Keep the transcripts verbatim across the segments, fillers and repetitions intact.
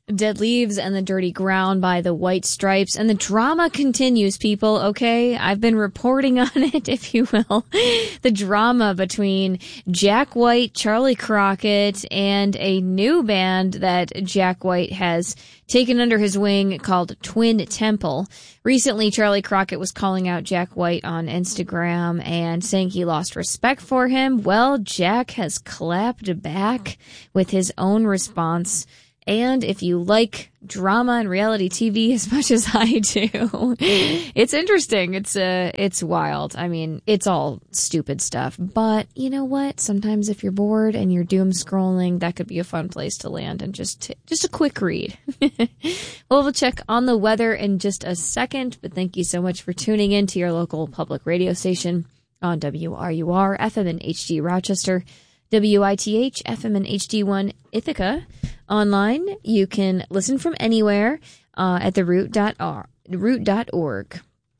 Dead Leaves and the Dirty Ground by the White Stripes. And the drama continues, people, okay? I've been reporting on it, if you will. The drama between Jack White, Charlie Crockett, and a new band that Jack White has taken under his wing called Twin Temple. Recently, Charlie Crockett was calling out Jack White on Instagram and saying he lost respect for him. Well, Jack has clapped back with his own response. And if you like drama and reality T V as much as I do, it's interesting. It's uh, it's wild. I mean, it's all stupid stuff. But you know what? Sometimes if you're bored and you're doom scrolling, that could be a fun place to land and just t- just a quick read. Well, we'll check on the weather in just a second. But thank you so much for tuning in to your local public radio station on W R U R F M and H D Rochester, W I T H F M and H D one Ithaca. Online, you can listen from anywhere uh, at the root dot org.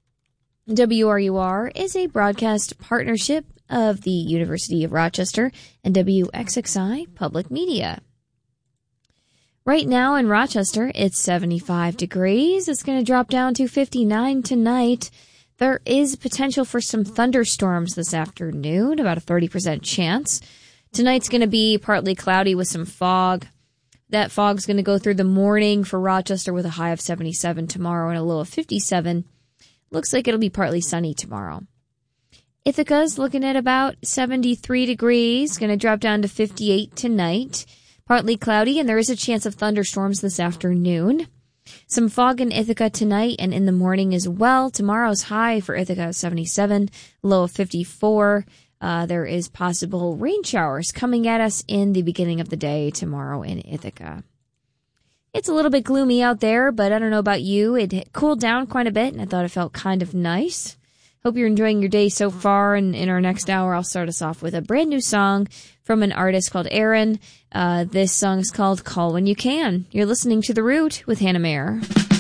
W R U R is a broadcast partnership of the University of Rochester and W X X I Public Media. Right now in Rochester, it's seventy-five degrees. It's going to drop down to fifty-nine tonight. There is potential for some thunderstorms this afternoon, about a thirty percent chance. Tonight's going to be partly cloudy with some fog. That fog's going to go through the morning for Rochester with a high of seventy-seven tomorrow and a low of fifty-seven. Looks like it'll be partly sunny tomorrow. Ithaca's looking at about seventy-three degrees, going to drop down to fifty-eight tonight. Partly cloudy, and there is a chance of thunderstorms this afternoon. Some fog in Ithaca tonight and in the morning as well. Tomorrow's high for Ithaca is seventy-seven, low of fifty-four. Uh, there is possible rain showers coming at us in the beginning of the day tomorrow in Ithaca. It's a little bit gloomy out there, but I don't know about you. It cooled down quite a bit, and I thought it felt kind of nice. Hope you're enjoying your day so far, and in our next hour, I'll start us off with a brand new song from an artist called Aaron. Uh, this song is called Call When You Can. You're listening to The Root with Hannah Mayer.